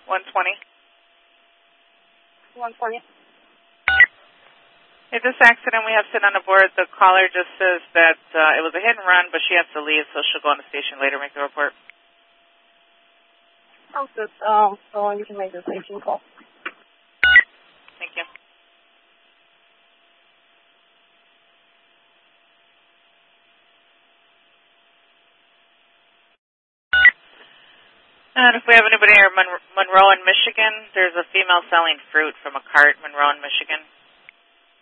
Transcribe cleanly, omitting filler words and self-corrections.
120. 120. Hey, this accident we have sitting on the board, the caller just says that it was a hit and run, but she has to leave, so she'll go on the station later and make the report. Oh, good. So you can make the station call. Thank you. And if we have anybody in Monroe in Michigan, there's a female selling fruit from a cart, Monroe in Michigan.